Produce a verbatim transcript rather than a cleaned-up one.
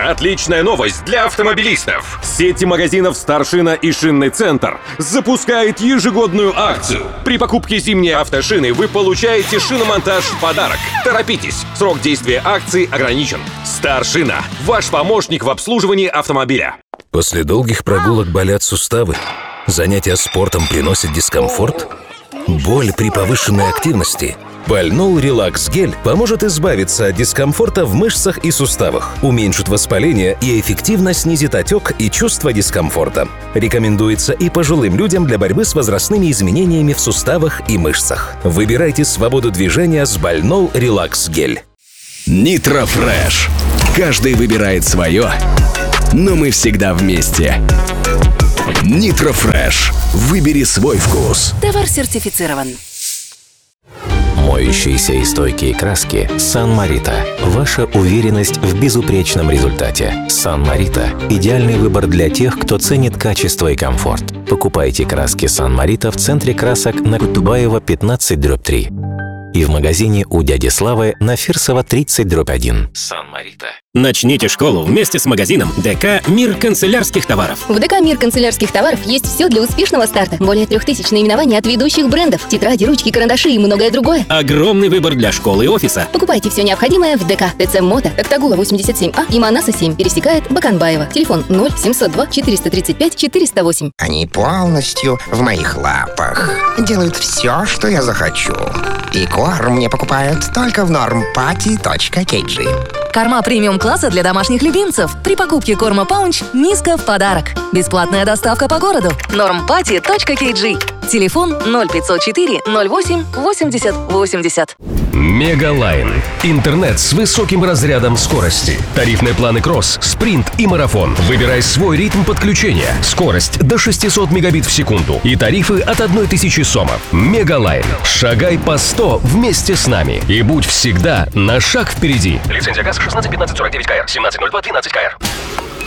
Отличная новость для автомобилистов. Сети магазинов «Старшина» и «Шинный центр» запускает ежегодную акцию. При покупке зимней автошины вы получаете шиномонтаж в подарок. Торопитесь, срок действия акции ограничен. «Старшина» – ваш помощник в обслуживании автомобиля. После долгих прогулок болят суставы? Занятия спортом приносят дискомфорт? Боль при повышенной активности? Бальнол Релакс Гель поможет избавиться от дискомфорта в мышцах и суставах, уменьшит воспаление и эффективно снизит отек и чувство дискомфорта. Рекомендуется и пожилым людям для борьбы с возрастными изменениями в суставах и мышцах. Выбирайте свободу движения с Бальнол Релакс Гель. Nitro Fresh. Каждый выбирает свое, но мы всегда вместе. Nitro Fresh. Выбери свой вкус. Товар сертифицирован. Моющиеся и стойкие краски Сан Марита. Ваша уверенность в безупречном результате. Сан Марита – идеальный выбор для тех, кто ценит качество и комфорт. Покупайте краски Сан Марита в центре красок на Кутубаева пятнадцать дробь три и в магазине у дяди Славы на Фирсова тридцать дробь один. Сан Марита. Начните школу вместе с магазином ДК «Мир канцелярских товаров». В ДК «Мир канцелярских товаров» есть все для успешного старта. Более трех тысяч наименований от ведущих брендов, тетради, ручки, карандаши и многое другое. Огромный выбор для школы и офиса. Покупайте все необходимое в ДК. ТЦ Мото, Токтагула восемьдесят семь А и Манаса семь. Пересекает Баканбаева. Телефон ноль семьсот два четыреста тридцать пять четыреста восемь. Они полностью в моих лапах. Делают все, что я захочу. И корм мне покупают только в нормпати точка кей джи. Корма премиум-класса для домашних любимцев. При покупке корма Паунч Миска в подарок. Бесплатная доставка по городу. нормпати точка кей джи. Телефон ноль пятьсот четыре ноль восемь восемьдесят восемьдесят. Мегалайн. Интернет с высоким разрядом скорости. Тарифные планы Кросс, Спринт и Марафон. Выбирай свой ритм подключения. Скорость до шестьсот мегабит в секунду. И тарифы от одной тысячи сомов. Мегалайн. Шагай по сто вместе с нами. И будь всегда на шаг впереди. Лицензия ГАЗ шестнадцать пятнадцать сорок девять ка эр, семнадцать ноль два двенадцать ка эр.